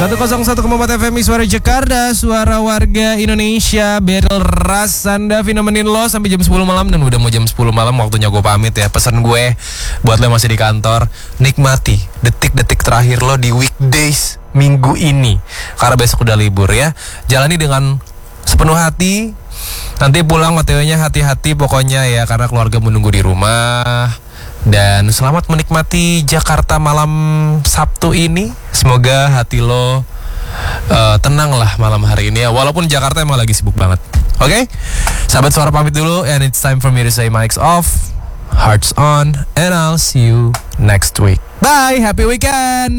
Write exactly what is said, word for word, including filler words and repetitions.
seratus satu koma empat F M Suara Jakarta, suara warga Indonesia. Beryl Rasanda nemenin lo sampai jam sepuluh malam. Dan udah mau jam sepuluh malam, waktunya gue pamit ya. Pesan gue buat lo yang masih di kantor, nikmati detik-detik terakhir lo di weekdays minggu ini, karena besok udah libur ya. Jalani dengan sepenuh hati. Nanti pulang O T W-nya hati-hati pokoknya ya, karena keluarga menunggu di rumah. Dan selamat menikmati Jakarta malam Sabtu ini. Semoga hati lo uh, tenang lah malam hari ini ya, walaupun Jakarta emang lagi sibuk banget. Oke, okay? Sahabat Suara pamit dulu. And it's time for me to say mics off, hearts on, and I'll see you next week. Bye, happy weekend.